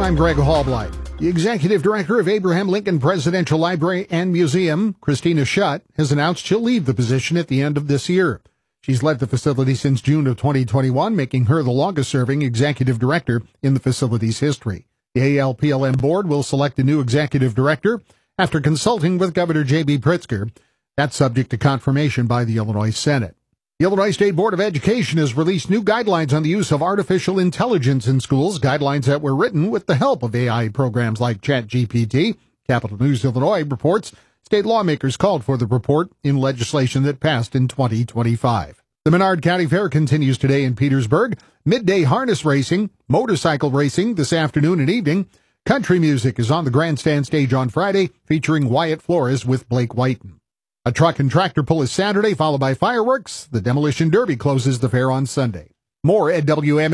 I'm Greg Hallblight. The executive director of Abraham Lincoln Presidential Library and Museum, Christina Schutt, has announced she'll leave the position at the end of this year. She's led the facility since June of 2021, making her the longest-serving executive director in the facility's history. The ALPLM board will select a new executive director after consulting with Governor J.B. Pritzker. That's subject to confirmation by the Illinois Senate. The Illinois State Board of Education has released new guidelines on the use of artificial intelligence in schools, guidelines that were written with the help of AI programs like ChatGPT. Capital News Illinois reports state lawmakers called for the report in legislation that passed in 2025. The Menard County Fair continues today in Petersburg. Midday harness racing, motorcycle racing this afternoon and evening. Country music is on the grandstand stage on Friday, featuring Wyatt Flores with Blake Whiten. A truck and tractor pull is Saturday, followed by fireworks. The Demolition Derby closes the fair on Sunday. More at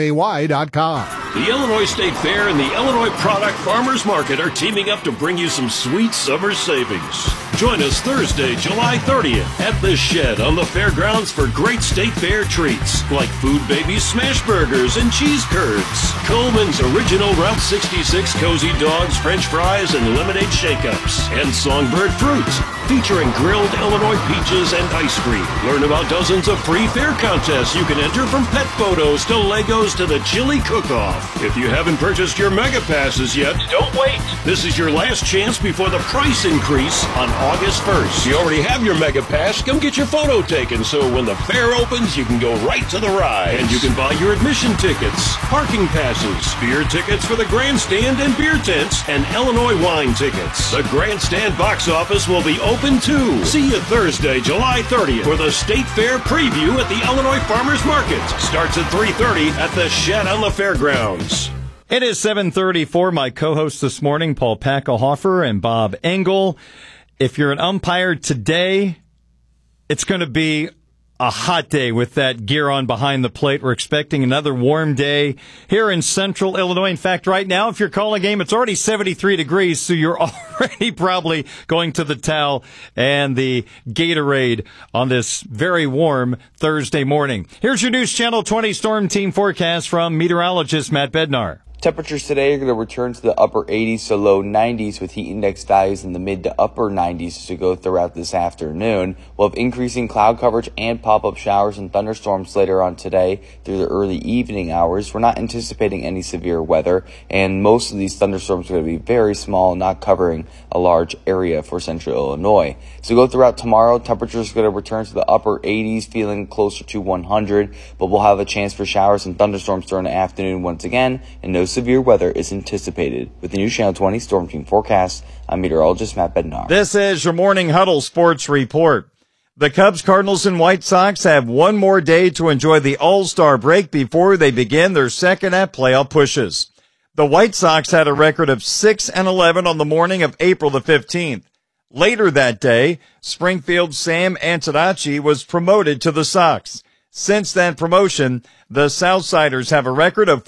WMAY.com. The Illinois State Fair and the Illinois Product Farmers Market are teaming up to bring you some sweet summer savings. Join us Thursday, July 30th at The Shed on the fairgrounds for great State Fair treats like Food Babies Smash Burgers and Cheese Curds, Coleman's Original Route 66 Cozy Dogs, French Fries, and Lemonade Shake-Ups, and Songbird Fruit, featuring grilled Illinois peaches and ice cream. Learn about dozens of free fair contests you can enter, from pet photos to Legos to the chili cook-off. If you haven't purchased your Mega Passes yet, don't wait. This is your last chance before the price increase on August 1st. If you already have your Mega Pass, come get your photo taken so when the fair opens, you can go right to the ride. And you can buy your admission tickets, parking passes, beer tickets for the grandstand and beer tents, and Illinois wine tickets. The grandstand box office will be open too. See you Thursday, July 30th for the State Fair preview at the Illinois Farmers Market. Starts at 3:30 at the Shed on the fairgrounds. It is 7:34. My co-hosts this morning, Paul Packelhofer and Bob Engel. If you're an umpire today, it's going to be a hot day with that gear on behind the plate. We're expecting another warm day here in central Illinois. In fact, right now, if you're calling a game, it's already 73 degrees, so you're already probably going to the towel and the Gatorade on this very warm Thursday morning. Here's your News Channel 20 Storm Team forecast from meteorologist Matt Bednar. Temperatures today are going to return to the upper 80s to low 90s, with heat index values in the mid to upper 90s as we go throughout this afternoon. We'll have increasing cloud coverage and pop-up showers and thunderstorms later on today through the early evening hours. We're not anticipating any severe weather, and most of these thunderstorms are going to be very small, not covering a large area for central Illinois. So we go throughout tomorrow, temperatures are going to return to the upper 80s, feeling closer to 100, but we'll have a chance for showers and thunderstorms during the afternoon once again, and no severe weather is anticipated. With the News Channel 20 Storm Team forecast, I'm meteorologist Matt Bednar. This is your Morning Huddle Sports Report. The Cubs, Cardinals, and White Sox have one more day to enjoy the All-Star break before they begin their second-half playoff pushes. The White Sox had a record of 6-11 on the morning of April the 15th. Later that day, Springfield's Sam Antonacci was promoted to the Sox. Since that promotion, the Southsiders have a record of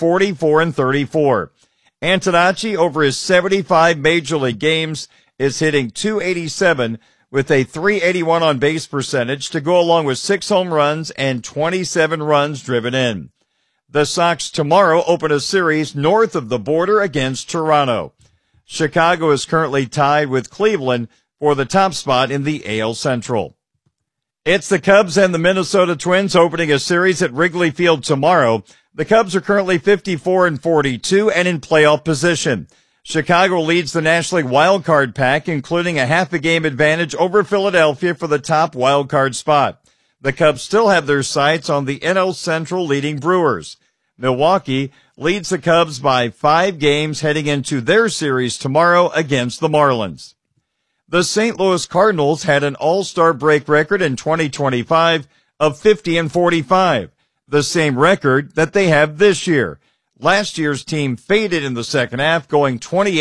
44-34. Antonacci, over his 75 Major League games, is hitting .287 with a .381 on-base percentage to go along with 6 home runs and 27 runs driven in. The Sox tomorrow open a series north of the border against Toronto. Chicago is currently tied with Cleveland for the top spot in the AL Central. It's the Cubs and the Minnesota Twins opening a series at Wrigley Field tomorrow. The Cubs are currently 54-42 and in playoff position. Chicago leads the National League wildcard pack, including a half a game advantage over Philadelphia for the top wildcard spot. The Cubs still have their sights on the NL Central leading Brewers. Milwaukee leads the Cubs by 5 games heading into their series tomorrow against the Marlins. The St. Louis Cardinals had an all-star break record in 2025 of 50-45, the same record that they have this year. Last year's team faded in the second half, going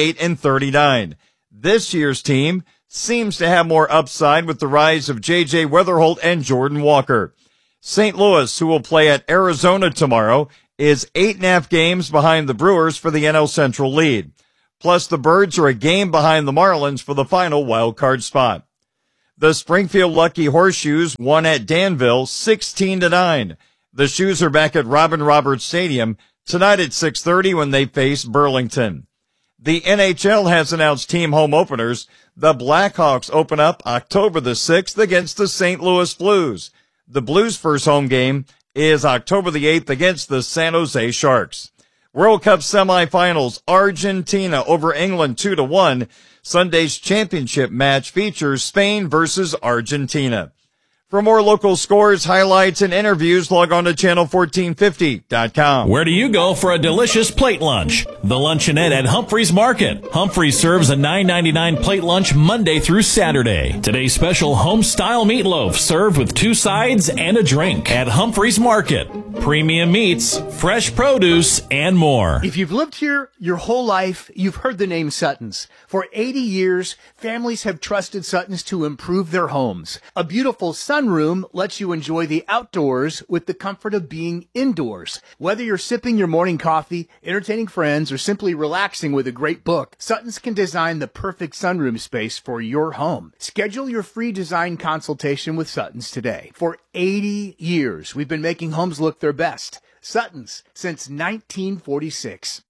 28-39. This year's team seems to have more upside with the rise of J.J. Weatherholt and Jordan Walker. St. Louis, who will play at Arizona tomorrow, is 8.5 games behind the Brewers for the NL Central lead. Plus, the Birds are a game behind the Marlins for the final wild-card spot. The Springfield Lucky Horseshoes won at Danville 16-9. The Shoes are back at Robin Roberts Stadium tonight at 6:30 when they face Burlington. The NHL has announced team home openers. The Blackhawks open up October the 6th against the St. Louis Blues. The Blues' first home game is October the 8th against the San Jose Sharks. World Cup semifinals, Argentina over England 2-1. Sunday's championship match features Spain versus Argentina. For more local scores, highlights, and interviews, log on to channel1450.com. Where do you go for a delicious plate lunch? The Luncheonette at Humphreys Market. Humphreys serves a $9.99 plate lunch Monday through Saturday. Today's special home-style meatloaf served with 2 sides and a drink at Humphreys Market. Premium meats, fresh produce, and more. If you've lived here your whole life, you've heard the name Sutton's. For 80 years, families have trusted Sutton's to improve their homes. A beautiful sunroom lets you enjoy the outdoors with the comfort of being indoors. Whether you're sipping your morning coffee, entertaining friends, or simply relaxing with a great book, Sutton's can design the perfect sunroom space for your home. Schedule your free design consultation with Sutton's today. For 80 years, we've been making homes look their best. Sutton's since 1946.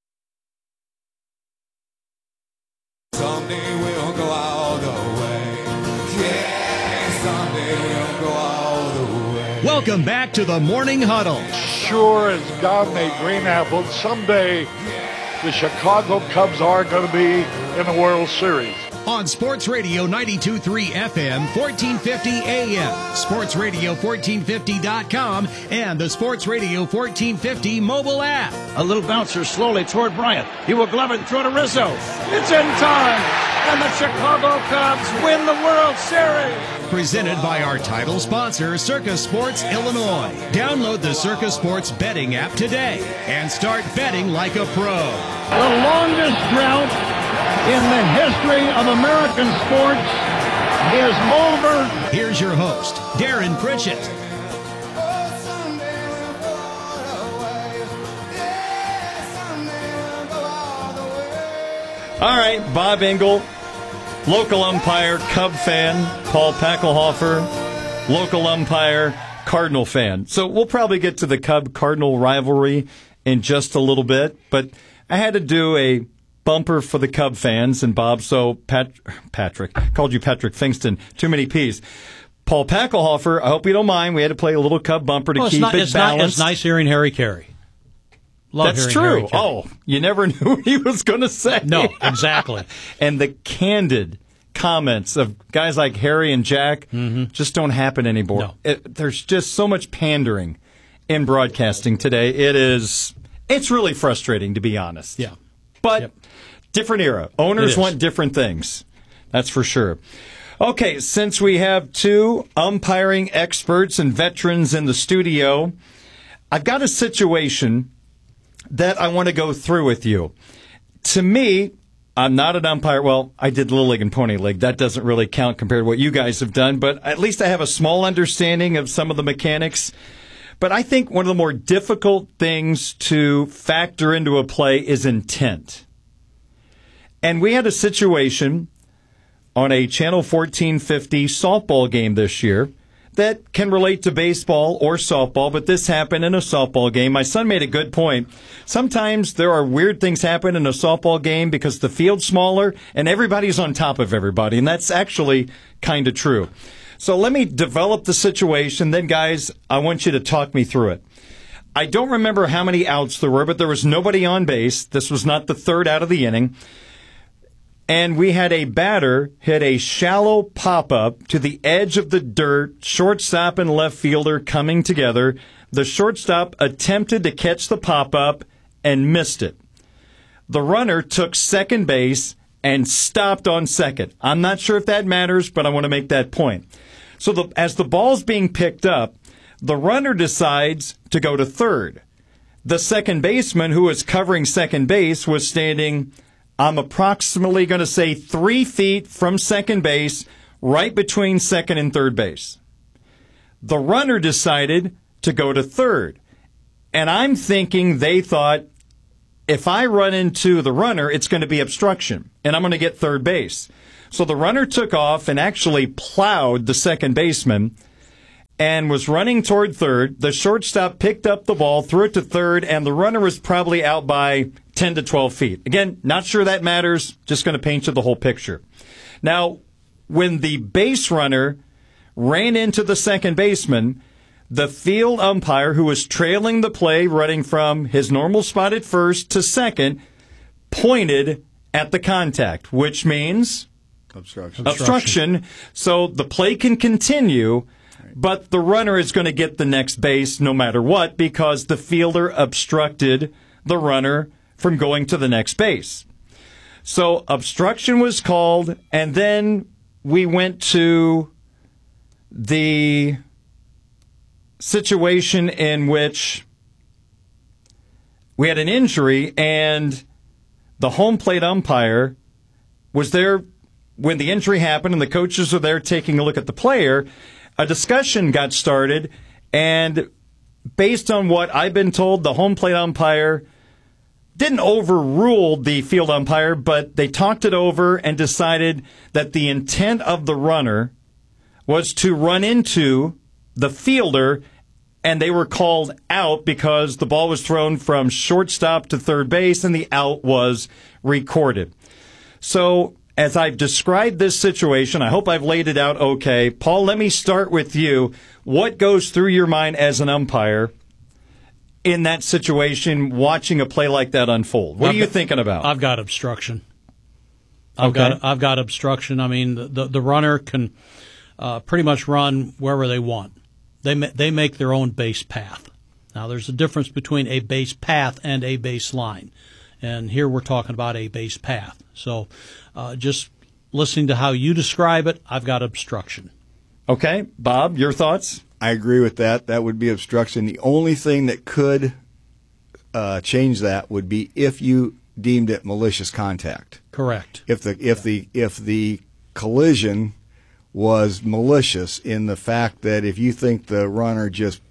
Someday we'll go all the way. Yeah, someday we'll go all the way. Welcome back to the Morning Huddle. Sure as God made green apples, someday the Chicago Cubs are going to be in the World Series. On Sports Radio 92.3 FM, 1450 AM, sportsradio1450.com, and the Sports Radio 1450 mobile app. A little bouncer slowly toward Bryant. He will glove it and throw to Rizzo. It's in time, and the Chicago Cubs win the World Series. Presented by our title sponsor, Circa Sports Illinois. Download the Circa Sports betting app today and start betting like a pro. The longest drought in the history of American sports is over. Here's your host, Darren Pritchett. All right, Bob Engel, local umpire, Cub fan. Paul Packelhofer, local umpire, Cardinal fan. So we'll probably get to the Cub-Cardinal rivalry in just a little bit, but I had to do a bumper for the Cub fans, and Bob, so Patrick, called you Patrick Fingston, too many P's. Paul Packelhofer, I hope you don't mind, we had to play a little Cub bumper to keep it balanced. It's nice hearing Harry Carey. That's true. Oh, you never knew what he was going to say. No, exactly. And the candid comments of guys like Harry and Jack just don't happen anymore. No. There's just so much pandering in broadcasting today. It's really frustrating, to be honest. Yeah. But different era. Owners want different things. That's for sure. Okay, since we have 2 umpiring experts and veterans in the studio, I've got a situation that I want to go through with you. To me, I'm not an umpire. Well, I did Little League and Pony League. That doesn't really count compared to what you guys have done, but at least I have a small understanding of some of the mechanics. But I think one of the more difficult things to factor into a play is intent. And we had a situation on a Channel 1450 softball game this year that can relate to baseball or softball, but this happened in a softball game. My son made a good point. Sometimes there are weird things happen in a softball game because the field's smaller and everybody's on top of everybody, and that's actually kind of true. So let me develop the situation. Then, guys, I want you to talk me through it. I don't remember how many outs there were, but there was nobody on base. This was not the third out of the inning. And we had a batter hit a shallow pop-up to the edge of the dirt, shortstop and left fielder coming together. The shortstop attempted to catch the pop-up and missed it. The runner took second base and stopped on second. I'm not sure if that matters, but I want to make that point. So as the ball's being picked up, the runner decides to go to third. The second baseman who was covering second base was standing, I'm approximately going to say 3 feet from second base, right between second and third base. The runner decided to go to third. And I'm thinking they thought, if I run into the runner, it's going to be obstruction, and I'm going to get third base. So the runner took off and actually plowed the second baseman and was running toward third. The shortstop picked up the ball, threw it to third, and the runner was probably out by 10 to 12 feet. Again, not sure that matters. Just going to paint you the whole picture. Now, when the base runner ran into the second baseman, the field umpire, who was trailing the play, running from his normal spot at first to second, pointed at the contact, which means obstruction. So the play can continue, but the runner is going to get the next base no matter what because the fielder obstructed the runner from going to the next base. So obstruction was called, and then we went to the situation in which we had an injury, and the home plate umpire was there when the injury happened, and the coaches were there taking a look at the player. A discussion got started, and based on what I've been told, the home plate umpire didn't overrule the field umpire, but they talked it over and decided that the intent of the runner was to run into the fielder, and they were called out because the ball was thrown from shortstop to third base, and the out was recorded. So, as I've described this situation, I hope I've laid it out okay. Paul, let me start with you. What goes through your mind as an umpire in that situation, watching a play like that unfold? What are you thinking about? I've got obstruction. I've got obstruction. I mean, the runner can pretty much run wherever they want. They make their own base path. Now, there's a difference between a base path and a base line, and here we're talking about a base path. So, just listening to how you describe it, I've got obstruction. Okay, Bob, your thoughts? I agree with that. That would be obstruction. The only thing that could change that would be if you deemed it malicious contact. Correct. If the collision was malicious in the fact that if you think the runner just,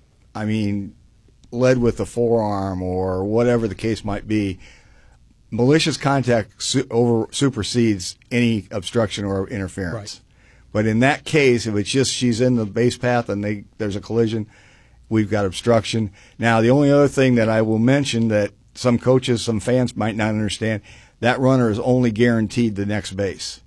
led with the forearm or whatever the case might be, malicious contact supersedes any obstruction or interference. Right. But in that case, if it's just she's in the base path and there's a collision, we've got obstruction. Now, the only other thing that I will mention that some coaches, some fans might not understand, that runner is only guaranteed the next base.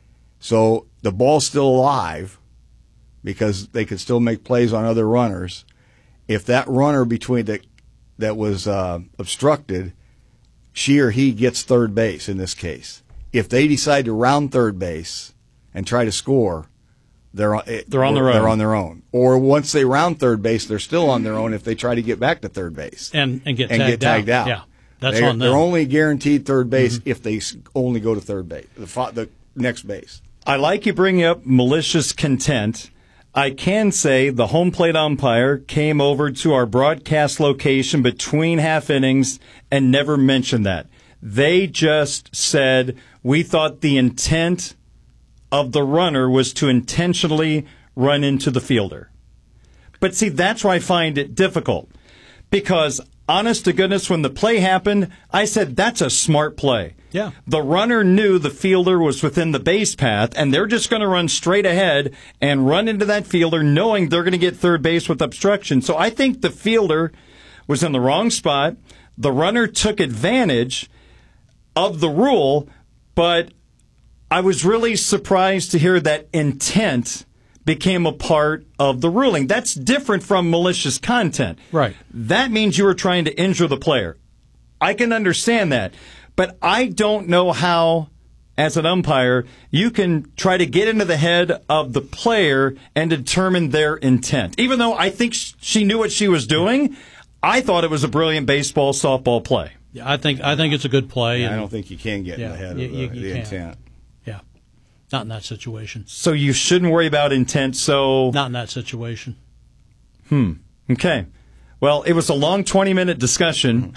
So the ball's still alive because they could still make plays on other runners. If that runner that was obstructed, she or he gets third base in this case. If they decide to round third base and try to score, they're on their own. They're on their own. Or once they round third base, they're still on their own if they try to get back to third base and get tagged out. Yeah, that's on them. They're only guaranteed third base if they only go to third base, the next base. I like you bringing up malicious content. I can say the home plate umpire came over to our broadcast location between half innings and never mentioned that. They just said we thought the intent of the runner was to intentionally run into the fielder. But see, that's where I find it difficult. Because, honest to goodness, when the play happened, I said, that's a smart play. Yeah. The runner knew the fielder was within the base path, and they're just going to run straight ahead and run into that fielder knowing they're going to get third base with obstruction. So I think the fielder was in the wrong spot. The runner took advantage of the rule, but I was really surprised to hear that intent became a part of the ruling. That's different from malicious content. Right. That means you were trying to injure the player. I can understand that. But I don't know how, as an umpire, you can try to get into the head of the player and determine their intent. Even though I think she knew what she was doing, I thought it was a brilliant baseball, softball play. Yeah, I think it's a good play. Yeah, I don't think you can get in the head of the intent. Yeah, not in that situation. So you shouldn't worry about intent. So not in that situation. Okay. Well, it was a long 20-minute discussion,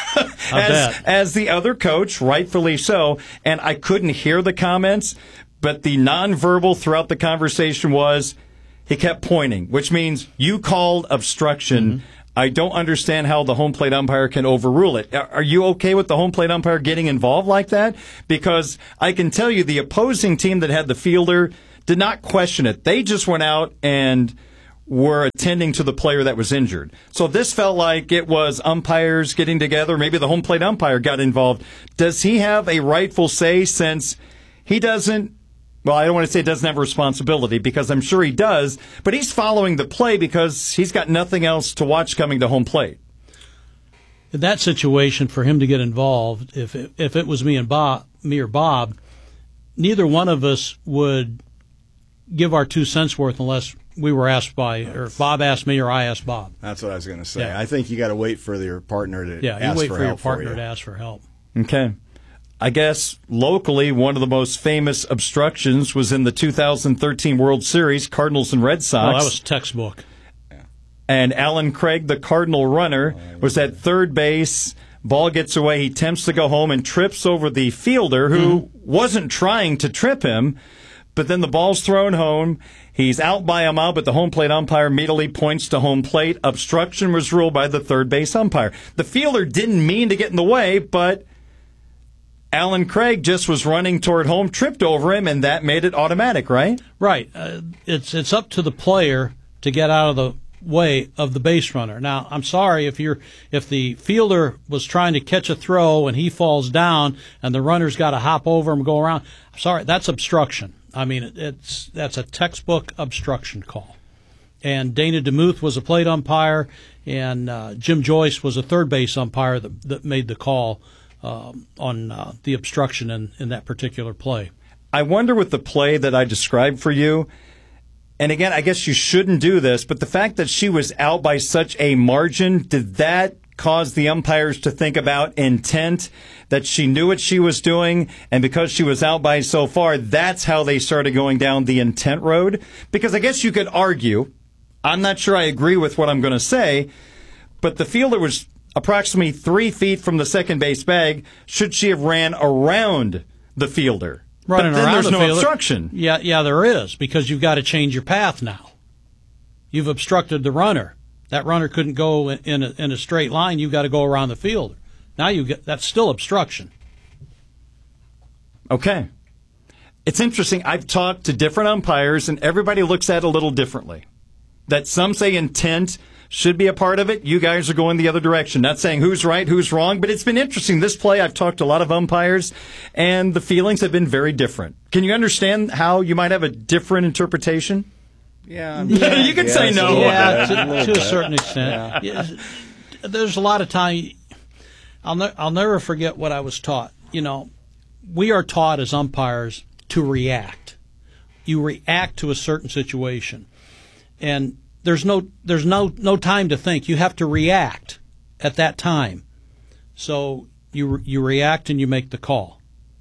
as the other coach, rightfully so, and I couldn't hear the comments, but the nonverbal throughout the conversation was he kept pointing, which means you called obstruction. Mm-hmm. I don't understand how the home plate umpire can overrule it. Are you okay with the home plate umpire getting involved like that? Because I can tell you the opposing team that had the fielder did not question it. They just went out and were attending to the player that was injured. So this felt like it was umpires getting together. Maybe the home plate umpire got involved. Does he have a rightful say since he doesn't? Well, I don't want to say doesn't have a responsibility because I'm sure he does, but he's following the play because he's got nothing else to watch coming to home plate. In that situation, for him to get involved, if it was me or Bob, neither one of us would give our 2 cents worth unless we were asked or Bob asked me or I asked Bob. That's what I was going to say. Yeah. I think you got to wait for your partner to ask for help. Yeah, you wait for your partner to ask for help. Okay. I guess locally, one of the most famous obstructions was in the 2013 World Series, Cardinals and Red Sox. Oh, that was textbook. And Alan Craig, the Cardinal runner, was at third base. Ball gets away. He attempts to go home and trips over the fielder who wasn't trying to trip him. But then the ball's thrown home. He's out by a mile, but the home plate umpire immediately points to home plate. Obstruction was ruled by the third base umpire. The fielder didn't mean to get in the way, but Alan Craig just was running toward home, tripped over him, and that made it automatic, right? Right. It's up to the player to get out of the way of the base runner. Now, I'm sorry if the fielder was trying to catch a throw and he falls down and the runner's got to hop over him and go around. I'm sorry, that's obstruction. I mean, that's a textbook obstruction call. And Dana DeMuth was a plate umpire, and Jim Joyce was a third base umpire that made the call on the obstruction in that particular play. I wonder with the play that I described for you, and again, I guess you shouldn't do this, but the fact that she was out by such a margin, did that cause the umpires to think about intent, that she knew what she was doing, and because she was out by so far, that's how they started going down the intent road? Because I guess you could argue, I'm not sure I agree with what I'm going to say, but the fielder was approximately 3 feet from the second base bag. Should she have ran around the fielder? Running but then around there's the no fielder. obstruction. Yeah, there is, because you've got to change your path now. You've obstructed the runner. That runner couldn't go in a straight line. You've got to go around the fielder. Now that's still obstruction. Okay. It's interesting. I've talked to different umpires, and everybody looks at it a little differently. That some say intent should be a part of it. You guys are going the other direction. Not saying who's right, who's wrong, but it's been interesting. This play, I've talked to a lot of umpires, and the feelings have been very different. Can you understand how you might have a different interpretation? Yeah. You can say no. Yeah, to a certain extent. Yeah. There's a lot of time. I'll never forget what I was taught. You know, we are taught as umpires to react. You react to a certain situation, and there's no time to think. You have to react at that time. So you react and you make the call.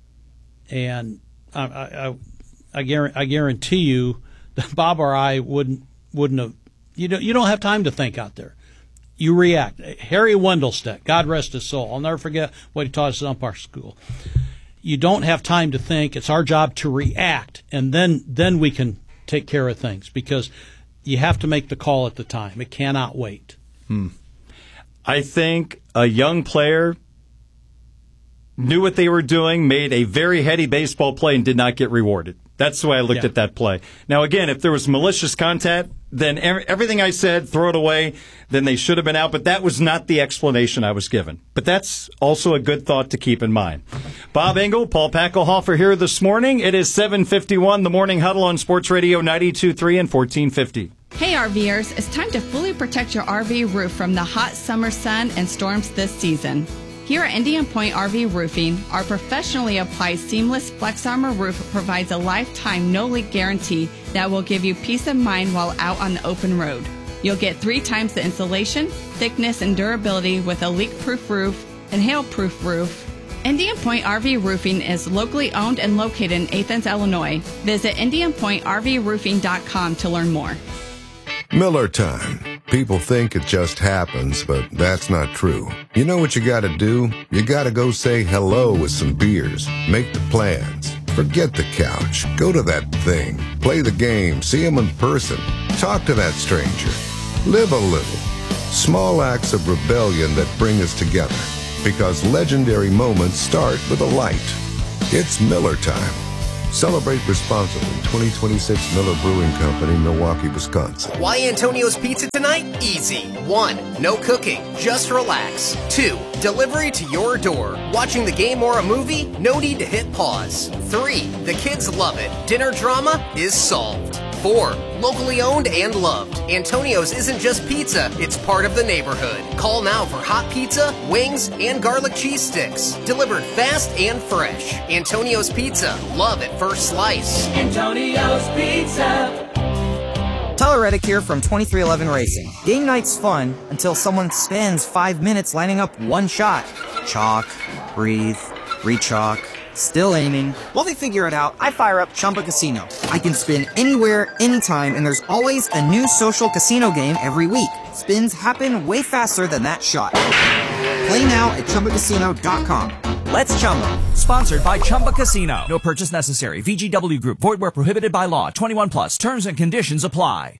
And I guarantee you that Bob or I wouldn't have. You don't have time to think out there. You react. Harry Wendelstedt, God rest his soul. I'll never forget what he taught us at umpire school. You don't have time to think. It's our job to react, and then we can take care of things, because you have to make the call at the time. It cannot wait. I think a young player knew what they were doing, made a very heady baseball play, and did not get rewarded. That's the way I looked at that play. Now, again, if there was malicious contact, then everything I said, throw it away, then they should have been out. But that was not the explanation I was given. But that's also a good thought to keep in mind. Bob Engel, Paul Packelhofer here this morning. It is 7:51, the Morning Huddle on Sports Radio 92.3 and 1450. Hey RVers, it's time to fully protect your RV roof from the hot summer sun and storms this season. Here at Indian Point RV Roofing, our professionally applied seamless Flex Armor roof provides a lifetime no-leak guarantee that will give you peace of mind while out on the open road. You'll get 3 times the insulation, thickness, and durability with a leak-proof roof and hail-proof roof. Indian Point RV Roofing is locally owned and located in Athens, Illinois. Visit IndianPointRVRoofing.com to learn more. Miller time. People think it just happens, but that's not true. You know what you gotta do? You gotta go say hello with some beers. Make the plans. Forget the couch. Go to that thing. Play the game. See them in person. Talk to that stranger. Live a little. Small acts of rebellion that bring us together. Because legendary moments start with a light. It's Miller time. Celebrate responsibly. 2026 Miller Brewing Company, Milwaukee, Wisconsin. Why Antonio's Pizza tonight? Easy. 1. No cooking. Just relax. 2. Delivery to your door. Watching the game or a movie? No need to hit pause. 3. The kids love it. Dinner drama is solved. 4. Locally owned and loved. Antonio's isn't just pizza, it's part of the neighborhood. Call now for hot pizza, wings, and garlic cheese sticks. Delivered fast and fresh. Antonio's Pizza. Love at first slice. Antonio's Pizza. Tyler Reddick here from 2311 Racing. Game night's fun until someone spends 5 minutes lining up one shot. Chalk, breathe, re-chalk. Still aiming. While they figure it out, I fire up Chumba Casino. I can spin anywhere, anytime, and there's always a new social casino game every week. Spins happen way faster than that shot. Play now at ChumbaCasino.com. Let's Chumba. Sponsored by Chumba Casino. No purchase necessary. VGW Group. Void where prohibited by law. 21 plus. Terms and conditions apply.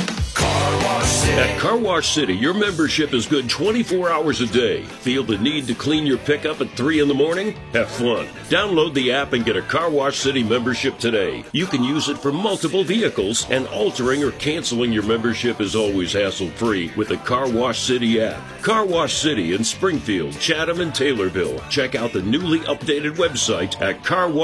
At Car Wash City, your membership is good 24 hours a day. Feel the need to clean your pickup at 3 in the morning? Have fun. Download the app and get a Car Wash City membership today. You can use it for multiple vehicles, and altering or canceling your membership is always hassle-free with the Car Wash City app. Car Wash City in Springfield, Chatham, and Taylorville. Check out the newly updated website at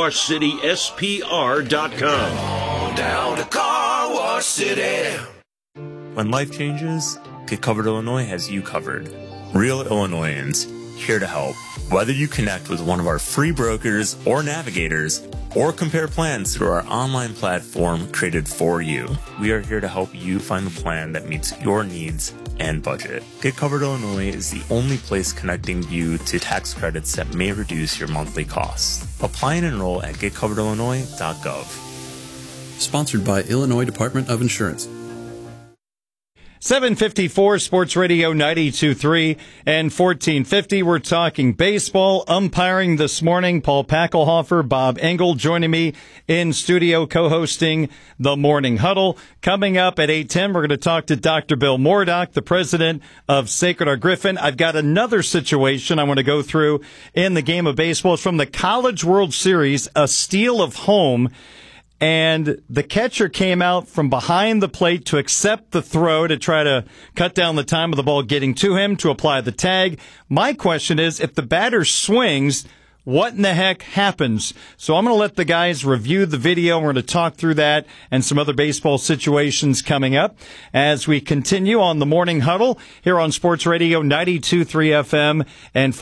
carwashcityspr.com. On down to Car Wash City. When life changes, Get Covered Illinois has you covered. Real Illinoisans, here to help. Whether you connect with one of our free brokers or navigators, or compare plans through our online platform created for you, we are here to help you find the plan that meets your needs and budget. Get Covered Illinois is the only place connecting you to tax credits that may reduce your monthly costs. Apply and enroll at getcoveredillinois.gov. Sponsored by Illinois Department of Insurance. 754 Sports Radio 92.3 and 1450. We're talking baseball. Umpiring this morning, Paul Packelhofer, Bob Engel joining me in studio, co-hosting the Morning Huddle. Coming up at 8:10, we're going to talk to Dr. Bill Mordock, the president of Sacred Heart Griffin. I've got another situation I want to go through in the game of baseball. It's from the College World Series, a steal of home. And the catcher came out from behind the plate to accept the throw to try to cut down the time of the ball getting to him to apply the tag. My question is, if the batter swings, what in the heck happens? So I'm going to let the guys review the video. We're going to talk through that and some other baseball situations coming up as we continue on the Morning Huddle here on Sports Radio 92.3 FM and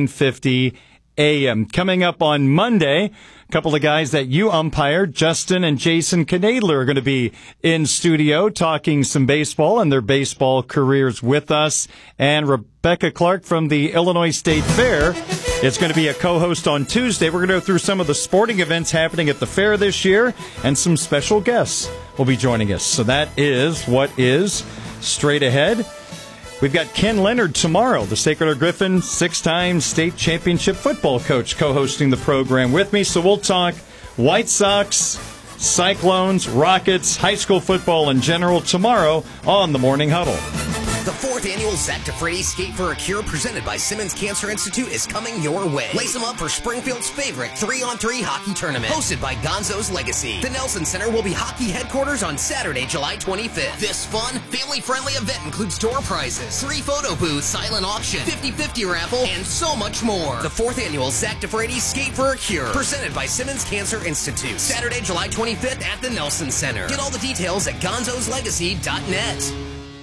1450 AM. Coming up on Monday, a couple of guys that you umpired, Justin and Jason Knadler, are going to be in studio talking some baseball and their baseball careers with us. And Rebecca Clark from the Illinois State Fair is going to be a co-host on Tuesday. We're going to go through some of the sporting events happening at the fair this year, and some special guests will be joining us. So that is what is straight ahead. We've got Ken Leonard tomorrow, the Sacred Heart Griffin 6-time state championship football coach, co-hosting the program with me. So we'll talk White Sox, Cyclones, Rockets, high school football in general tomorrow on the Morning Huddle. The 4th annual Zach DeFrady Skate for a Cure presented by Simmons Cancer Institute is coming your way. Lace them up for Springfield's favorite 3-on-3 hockey tournament, hosted by Gonzo's Legacy. The Nelson Center will be hockey headquarters on Saturday, July 25th. This fun, family-friendly event includes door prizes, 3 photo booths, silent auction, 50-50 raffle, and so much more. The 4th annual Zach DeFrady Skate for a Cure, presented by Simmons Cancer Institute. Saturday, July 25th at the Nelson Center. Get all the details at gonzoslegacy.net.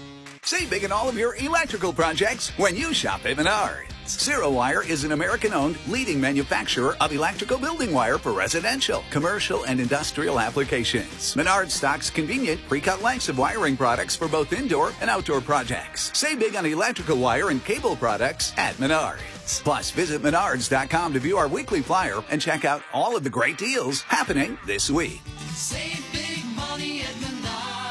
Save big on all of your electrical projects when you shop at Menards. Zero Wire is an American-owned leading manufacturer of electrical building wire for residential, commercial, and industrial applications. Menards stocks convenient, pre-cut lengths of wiring products for both indoor and outdoor projects. Save big on electrical wire and cable products at Menards. Plus, visit Menards.com to view our weekly flyer and check out all of the great deals happening this week. Save big money at Menards.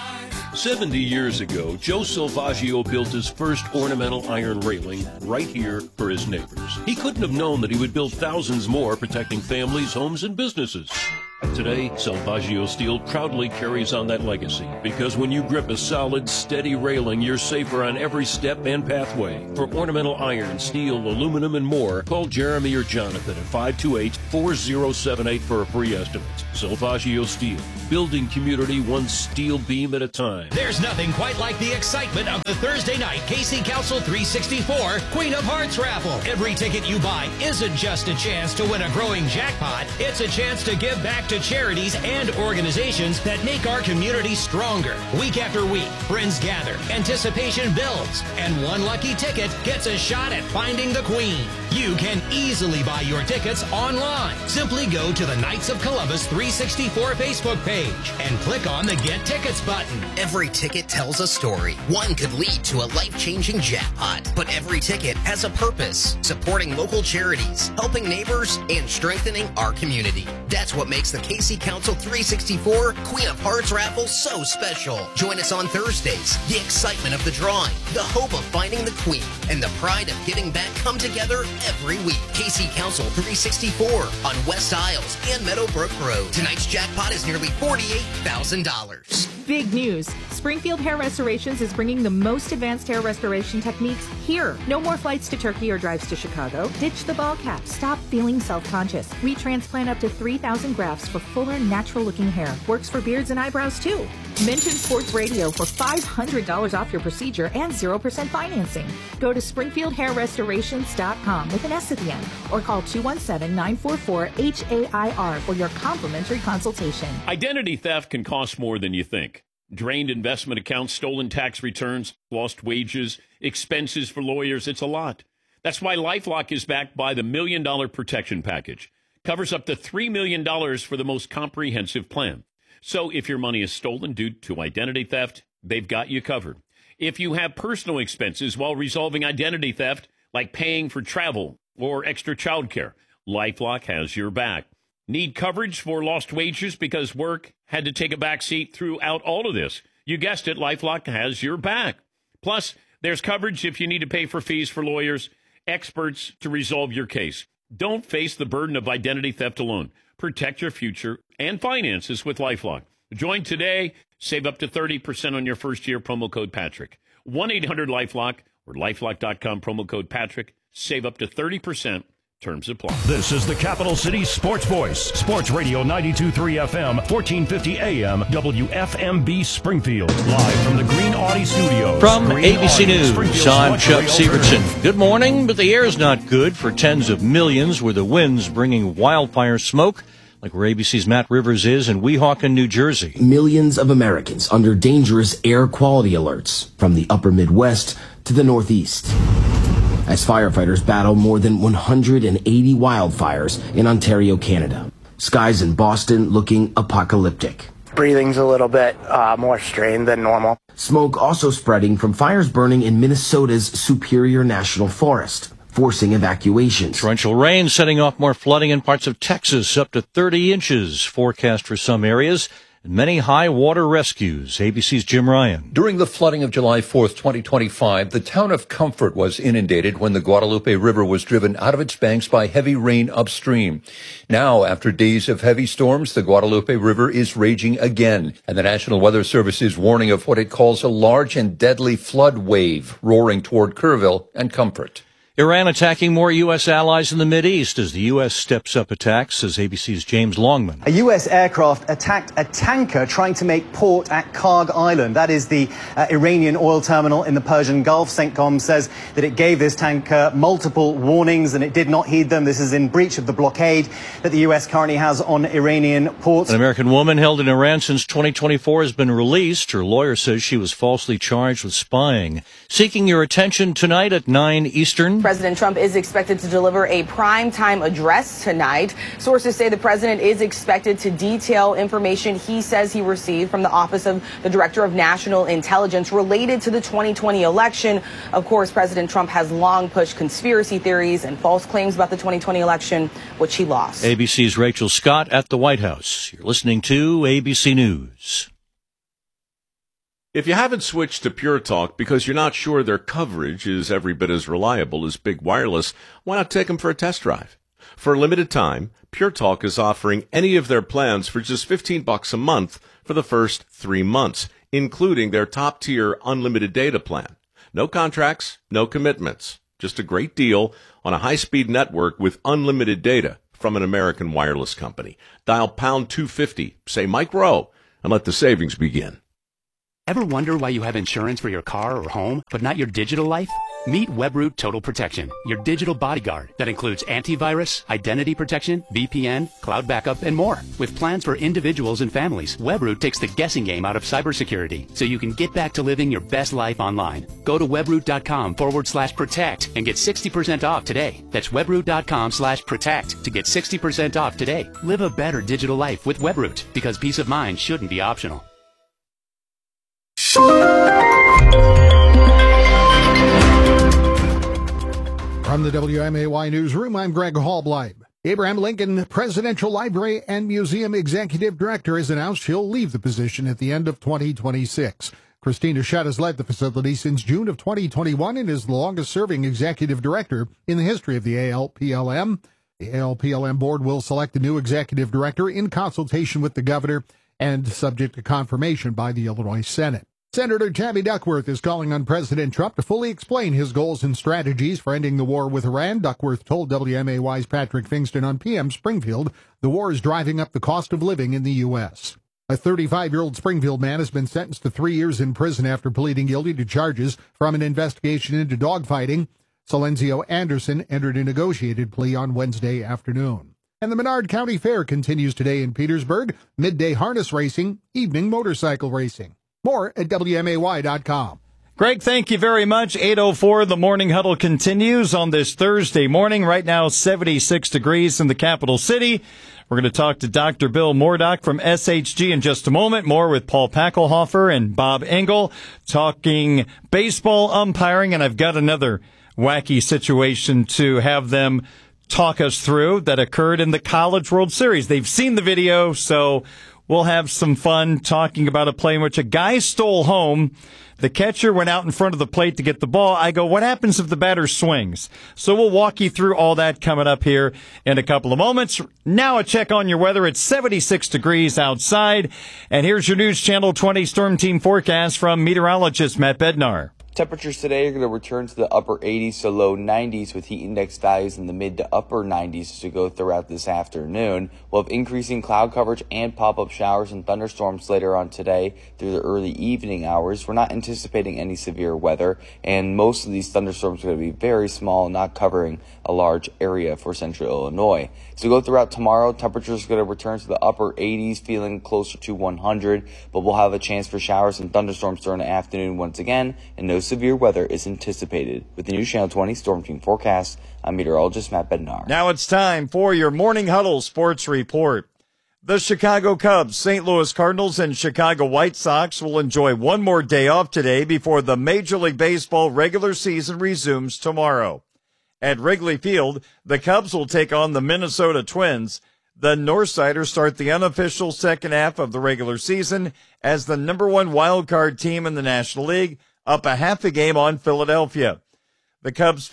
70 years ago, Joe Silvaggio built his first ornamental iron railing right here for his neighbors. He couldn't have known that he would build thousands more, protecting families, homes, and businesses. Today, Salvaggio Steel proudly carries on that legacy because when you grip a solid, steady railing, you're safer on every step and pathway. For ornamental iron, steel, aluminum, and more, call Jeremy or Jonathan at 528-4078 for a free estimate. Salvaggio Steel, building community one steel beam at a time. There's nothing quite like the excitement of the Thursday night KC Council 364 Queen of Hearts raffle. Every ticket you buy isn't just a chance to win a growing jackpot. It's a chance to give back to charities and organizations that make our community stronger. Week after week, friends gather, anticipation builds, and one lucky ticket gets a shot at finding the Queen. You can easily buy your tickets online. Simply go to the Knights of Columbus 364 Facebook page and click on the Get Tickets button. Every ticket tells a story. One could lead to a life-changing jackpot, but every ticket has a purpose: supporting local charities, helping neighbors, and strengthening our community. That's what makes the KC Council 364 Queen of Hearts raffle so special. Join us on Thursdays. The excitement of the drawing, the hope of finding the Queen, and the pride of giving back come together every week. KC Council 364 on West Isles and Meadowbrook Road. Tonight's jackpot is nearly $48,000. Big news. Springfield Hair Restorations is bringing the most advanced hair restoration techniques here. No more flights to Turkey or drives to Chicago. Ditch the ball cap. Stop feeling self-conscious. We transplant up to 3,000 grafts for fuller, natural-looking hair. Works for beards and eyebrows, too. Mention Sports Radio for $500 off your procedure and 0% financing. Go to SpringfieldHairRestorations.com with an S at the end, or call 217-944-HAIR for your complimentary consultation. Identity theft can cost more than you think. Drained investment accounts, stolen tax returns, lost wages, expenses for lawyers. It's a lot. That's why LifeLock is backed by the $1 Million Protection Package. Covers up to $3 million for the most comprehensive plan. So if your money is stolen due to identity theft, they've got you covered. If you have personal expenses while resolving identity theft, like paying for travel or extra childcare, LifeLock has your back. Need coverage for lost wages because work had to take a back seat throughout all of this? You guessed it, LifeLock has your back. Plus, there's coverage if you need to pay for fees for lawyers, experts to resolve your case. Don't face the burden of identity theft alone. Protect your future and finances with LifeLock. Join today. Save up to 30% on your first year. Promo code Patrick. 1-800-LifeLock or LifeLock.com. Promo code Patrick. Save up to 30%. Terms apply. This is the Capital City Sports Voice. Sports Radio 92.3 FM, 1450 AM, WFMB Springfield. Live from the Green Audi Studios. From Green ABC Audi, News, Springfield's I'm Chuck luxury Severson. alternative. Good morning, but the air is not good for tens of millions with the winds bringing wildfire smoke, like where ABC's Matt Rivers is in Weehawken, New Jersey. Millions of Americans under dangerous air quality alerts from the upper Midwest to the Northeast, as firefighters battle more than 180 wildfires in Ontario, Canada. Skies in Boston looking apocalyptic. Breathing's a little bit more strained than normal. Smoke also spreading from fires burning in Minnesota's Superior National Forest, forcing evacuations. Torrential rain setting off more flooding in parts of Texas, up to 30 inches forecast for some areas. Many high water rescues. ABC's Jim Ryan. During the flooding of July 4th, 2025, the town of Comfort was inundated when the Guadalupe River was driven out of its banks by heavy rain upstream. Now, after days of heavy storms, the Guadalupe River is raging again, and the National Weather Service is warning of what it calls a large and deadly flood wave roaring toward Kerrville and Comfort. Iran attacking more U.S. allies in the Mideast as the U.S. steps up attacks, says ABC's James Longman. A U.S. aircraft attacked a tanker trying to make port at Karg Island. That is the Iranian oil terminal in the Persian Gulf. CENTCOM says that it gave this tanker multiple warnings and it did not heed them. This is in breach of the blockade that the U.S. currently has on Iranian ports. An American woman held in Iran since 2024 has been released. Her lawyer says she was falsely charged with spying. Seeking your attention tonight at 9 Eastern. President Trump is expected to deliver a prime-time address tonight. Sources say the president is expected to detail information he says he received from the Office of the Director of National Intelligence related to the 2020 election. Of course, President Trump has long pushed conspiracy theories and false claims about the 2020 election, which he lost. ABC's Rachel Scott at the White House. You're listening to ABC News. If you haven't switched to Pure Talk because you're not sure their coverage is every bit as reliable as Big Wireless, why not take them for a test drive? For a limited time, Pure Talk is offering any of their plans for just $15 a month for the first 3 months, including their top-tier unlimited data plan. No contracts, no commitments. Just a great deal on a high-speed network with unlimited data from an American wireless company. Dial pound 250, say Mike Rowe, and let the savings begin. Ever wonder why you have insurance for your car or home, but not your digital life? Meet Webroot Total Protection, your digital bodyguard that includes antivirus, identity protection, VPN, cloud backup, and more. With plans for individuals and families, Webroot takes the guessing game out of cybersecurity so you can get back to living your best life online. Go to webroot.com/protect and get 60% off today. That's webroot.com/protect to get 60% off today. Live a better digital life with Webroot, because peace of mind shouldn't be optional. From the WMAY Newsroom, I'm Greg Hallbleib. Abraham Lincoln Presidential Library and Museum Executive Director has announced he'll leave the position at the end of 2026. Christina Shutt has led the facility since June of 2021 and is the longest-serving executive director in the history of the ALPLM. The ALPLM board will select a new executive director in consultation with the governor and subject to confirmation by the Illinois Senate. Senator Tammy Duckworth is calling on President Trump to fully explain his goals and strategies for ending the war with Iran. Duckworth told WMAY's Patrick Fingston on PM Springfield the war is driving up the cost of living in the U.S. A 35-year-old Springfield man has been sentenced to 3 years in prison after pleading guilty to charges from an investigation into dogfighting. Silenzio Anderson entered a negotiated plea on Wednesday afternoon. And the Menard County Fair continues today in Petersburg. Midday harness racing, evening motorcycle racing. More at WMAY.com. Greg, thank you very much. 8:04, the Morning Huddle continues on this Thursday morning. Right now, 76 degrees in the capital city. We're going to talk to Dr. Bill Mordock from SHG in just a moment. More with Paul Packelhofer and Bob Engel talking baseball umpiring. And I've got another wacky situation to have them talk us through that occurred in the College World Series. They've seen the video, so we'll have some fun talking about a play in which a guy stole home. The catcher went out in front of the plate to get the ball. I go, what happens if the batter swings? So we'll walk you through all that coming up here in a couple of moments. Now a check on your weather. It's 76 degrees outside. And here's your News Channel 20 Storm Team forecast from meteorologist Matt Bednar. Temperatures today are going to return to the upper 80s to low 90s with heat index values in the mid to upper 90s as we go throughout this afternoon. We'll have increasing cloud coverage and pop-up showers and thunderstorms later on today through the early evening hours. We're not anticipating any severe weather, and most of these thunderstorms are going to be very small, not covering a large area for central Illinois. As we go throughout tomorrow, temperatures are going to return to the upper 80s, feeling closer to 100, but we'll have a chance for showers and thunderstorms during the afternoon once again, and no severe weather is anticipated. With the News Channel 20 Storm Team forecast, I'm meteorologist Matt Bednar. Now it's time for your Morning Huddle Sports Report. The Chicago Cubs, St. Louis Cardinals, and Chicago White Sox will enjoy one more day off today before the Major League Baseball regular season resumes tomorrow. At Wrigley Field, the Cubs will take on the Minnesota Twins. The Northsiders start the unofficial second half of the regular season as the number one wild card team in the National League, up a half a game on Philadelphia. The Cubs'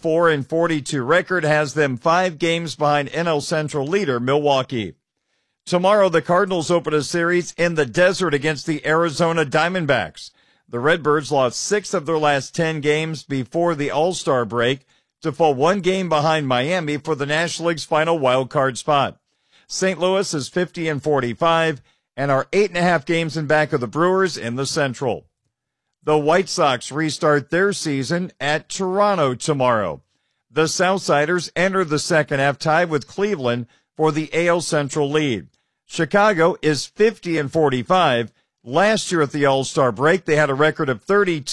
54-42 record has them 5 games behind NL Central leader Milwaukee. Tomorrow, the Cardinals open a series in the desert against the Arizona Diamondbacks. The Redbirds lost 6 of their last 10 games before the All-Star break to fall 1 game behind Miami for the National League's final wild card spot. St. Louis is 50-45 and are 8.5 games in back of the Brewers in the Central. The White Sox restart their season at Toronto tomorrow. The Southsiders enter the second half tied with Cleveland for the AL Central lead. Chicago is 50-45. Last year at the All-Star break, they had a record of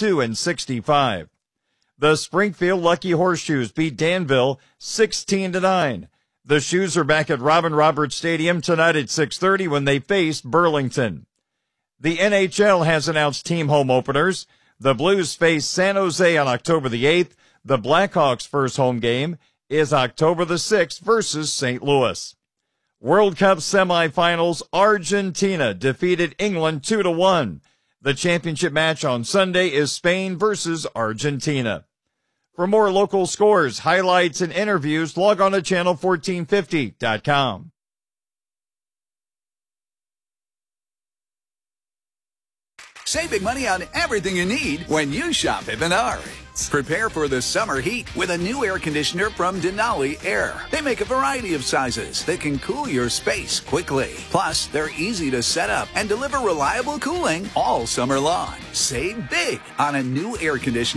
32-65. The Springfield Lucky Horseshoes beat Danville 16-9. The Shoes are back at Robin Roberts Stadium tonight at 6:30 when they face Burlington. The NHL has announced team home openers. The Blues face San Jose on October the 8th. The Blackhawks' first home game is October the 6th versus St. Louis. World Cup semifinals, Argentina defeated England 2-1. The championship match on Sunday is Spain versus Argentina. For more local scores, highlights, and interviews, log on to channel1450.com. Save big money on everything you need when you shop at Menards. Prepare for the summer heat with a new air conditioner from Denali Air. They make a variety of sizes that can cool your space quickly. Plus, they're easy to set up and deliver reliable cooling all summer long. Save big on a new air conditioner